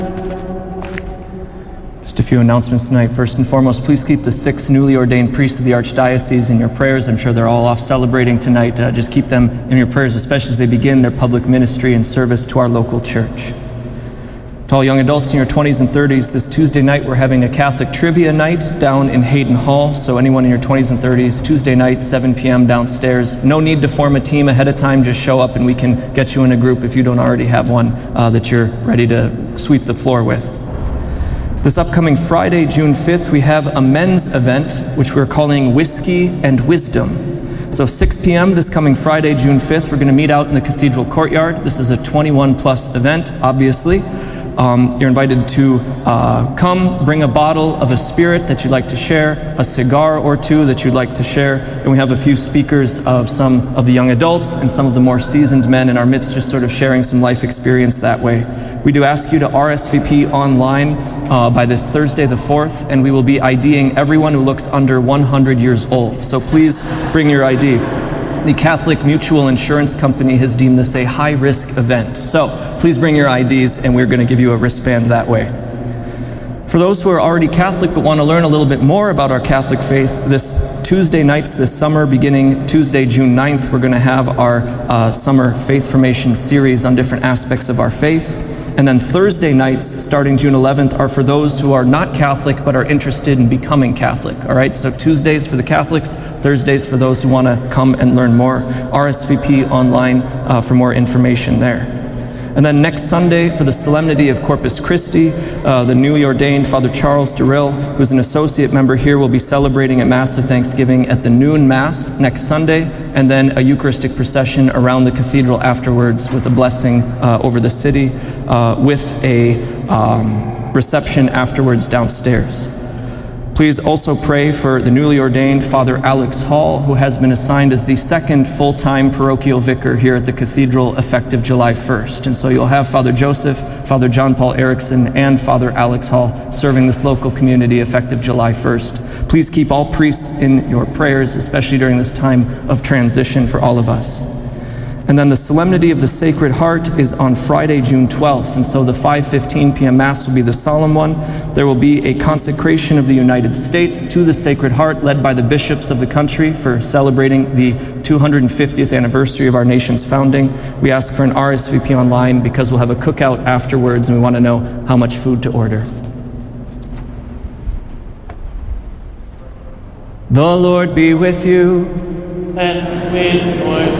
Just a few announcements tonight. First and foremost, please keep the 6 newly ordained priests of the Archdiocese in your prayers. I'm sure they're all off celebrating tonight. Just keep them in your prayers, especially as they begin their public ministry and service to our local church. To all young adults in your 20s and 30s, this Tuesday night we're having a Catholic trivia night down in Hayden Hall. So anyone in your 20s and 30s, Tuesday night, 7 p.m. downstairs. No need to form a team ahead of time. Just show up and we can get you in a group if you don't already have one that you're ready to sweep the floor with. This upcoming Friday, June 5th, we have a men's event, which we're calling Whiskey and Wisdom. So 6 p.m. this coming Friday, June 5th, we're going to meet out in the cathedral courtyard. This is a 21-plus event, obviously. You're invited to come, bring a bottle of a spirit that you'd like to share, a cigar or two that you'd like to share, and we have a few speakers of some of the young adults and some of the more seasoned men in our midst, just sort of sharing some life experience that way. We do ask you to RSVP online by this Thursday the 4th, and we will be IDing everyone who looks under 100 years old. So please bring your ID. The Catholic Mutual Insurance Company has deemed this a high-risk event. So please bring your IDs, and we're going to give you a wristband that way. For those who are already Catholic but want to learn a little bit more about our Catholic faith, this Tuesday nights this summer, beginning Tuesday, June 9th, we're going to have our summer faith formation series on different aspects of our faith. And then Thursday nights, starting June 11th, are for those who are not Catholic but are interested in becoming Catholic. All right, so Tuesdays for the Catholics, Thursdays for those who want to come and learn more. RSVP online for more information there. And then next Sunday, for the Solemnity of Corpus Christi, the newly ordained Father Charles Durrill, who's an associate member here, will be celebrating a Mass of Thanksgiving at the noon Mass next Sunday, and then a Eucharistic procession around the cathedral afterwards with a blessing over the city, with a reception afterwards downstairs. Please also pray for the newly ordained Father Alex Hall, who has been assigned as the second full-time parochial vicar here at the cathedral effective July 1st. And so you'll have Father Joseph, Father John Paul Erickson, and Father Alex Hall serving this local community effective July 1st. Please keep all priests in your prayers, especially during this time of transition for all of us. And then the Solemnity of the Sacred Heart is on Friday, June 12th. And so the 5:15 p.m. Mass will be the solemn one. There will be a consecration of the United States to the Sacred Heart led by the bishops of the country for celebrating the 250th anniversary of our nation's founding. We ask for an RSVP online because we'll have a cookout afterwards and we want to know how much food to order. The Lord be with you. And with yours.